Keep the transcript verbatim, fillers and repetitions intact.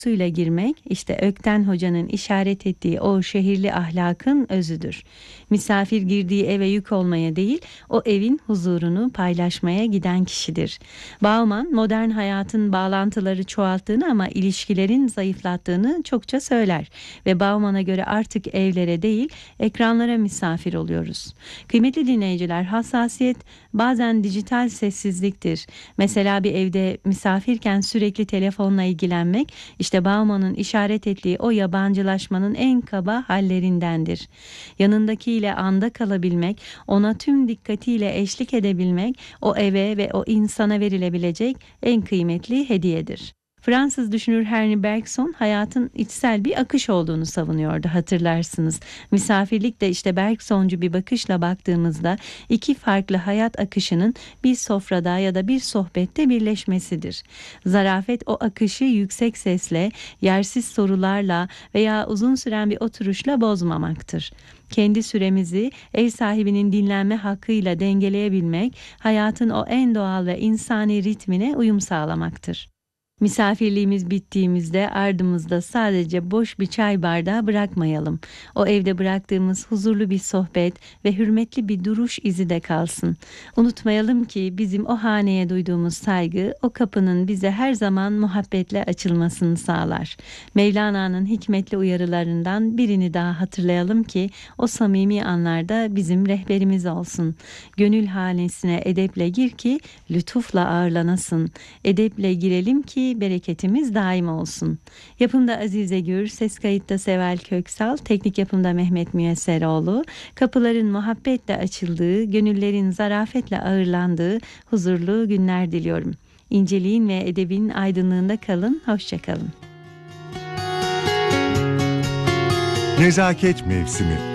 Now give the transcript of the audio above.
suyla girmek işte Ökten Hoca'nın işaret ettiği o şehirli ahlakın özüdür. Misafir girdiği eve yük olmaya değil, o evin huzurunu paylaşmaya giden kişidir. Bauman modern hayatın bağlantıları çoğalttığını ama ilişkilerin zayıflattığını çokça söyler ve Bauman'a göre artık evlere değil ekranlara misafir oluyoruz. Kıymetli dinleyiciler, hassasiyet bazen dijital sessizliktir. Mesela bir evde misafirken sürekli telefonla ilgilenmek işte Bauman'ın işaret ettiği o yabancılaşmanın en kaba hallerindendir. Yanındakiyle anda kalabilmek, ona tüm dikkatiyle eşlik edebilmek o eve ve o insana verilebilecek en kıymetli hediyedir. Fransız düşünür Henri Bergson hayatın içsel bir akış olduğunu savunuyordu, hatırlarsınız. Misafirlik de işte Bergsoncu bir bakışla baktığımızda iki farklı hayat akışının bir sofrada ya da bir sohbette birleşmesidir. Zarafet o akışı yüksek sesle, yersiz sorularla veya uzun süren bir oturuşla bozmamaktır. Kendi süremizi ev sahibinin dinlenme hakkıyla dengeleyebilmek, hayatın o en doğal ve insani ritmine uyum sağlamaktır. Misafirliğimiz bittiğimizde ardımızda sadece boş bir çay bardağı bırakmayalım. O evde bıraktığımız huzurlu bir sohbet ve hürmetli bir duruş izi de kalsın. Unutmayalım ki bizim o haneye duyduğumuz saygı o kapının bize her zaman muhabbetle açılmasını sağlar. Mevlana'nın hikmetli uyarılarından birini daha hatırlayalım ki o samimi anlarda bizim rehberimiz olsun. Gönül hanesine edeple gir ki lütufla ağırlanasın. Edeple girelim ki bereketimiz daim olsun. Yapımda Azize Gür, ses kayıtta Seval Köksal, teknik yapımda Mehmet Müyesseroğlu. Kapıların muhabbetle açıldığı, gönüllerin zarafetle ağırlandığı huzurlu günler diliyorum. İnceliğin ve edebin aydınlığında kalın, hoşça kalın. Nezaket Mevsimi.